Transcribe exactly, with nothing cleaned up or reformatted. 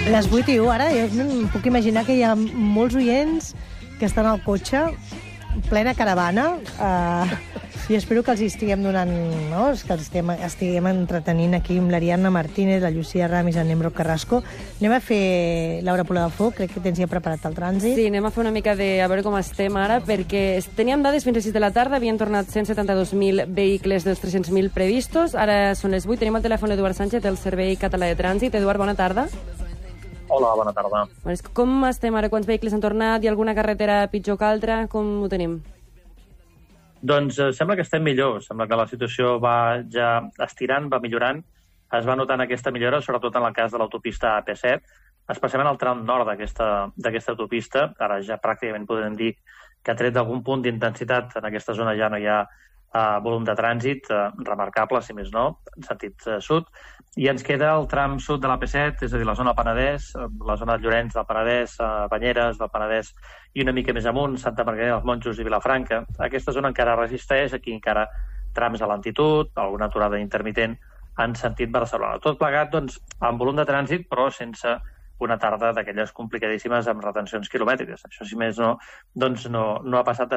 Les vuit i u, ara jo em puc imaginar que hi ha molts oients que estan al cotxe, plena caravana, eh, i espero que els hi estiguem donant, no? que els estiguem, estiguem entretenint aquí amb l'Ariadna Martínez, la Llucia Ramis, el Nembro Carrasco. Anem a fer, Laura Pola de Foc, crec que tens ja preparat el trànsit. Sí, anem a fer una mica de... a veure com estem ara, perquè teníem dades fins a les sis de la tarda, havien tornat cent setanta-dos mil vehicles dels tres-cents mil previstos, ara són les vuit, tenim al telèfon Eduard Sánchez del Servei Català de Trànsit. Eduard, bona tarda. Hola, bona tarda. Com estem ara? Quants vehicles han tornat? Hi ha alguna carretera pitjor que altra? Com ho tenim? Doncs eh, sembla que estem millor. Sembla que la situació va ja estirant, va millorant. Es va notant aquesta millora, sobretot en el cas de l'autopista A P set, especialment al tram nord d'aquesta autopista. Ara ja pràcticament podem dir que ha tret d'algun punt d'intensitat. En aquesta zona ja no hi ha eh, volum de trànsit eh, remarcable, si més no, en sentit eh, sud. I ens queda el tram sud de l'A P set, és a dir, la zona Penedès, la zona de Llorenç del Penedès, eh, Banyeres del Penedès i una mica més amunt, Santa Margarida dels Monjos i Vilafranca. Aquesta zona encara resisteix, aquí encara trams a lentitud, alguna aturada intermitent en sentit Barcelona. Tot plegat, doncs, amb volum de trànsit, però sense una tarda d'aquelles complicadíssimes amb retencions quilomètriques. Això, si més no, doncs no, no ha passat